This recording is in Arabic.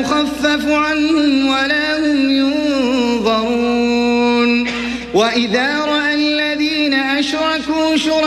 يخفف عنهم ولا هم ينظرون وإذا رأى الذين أشركوا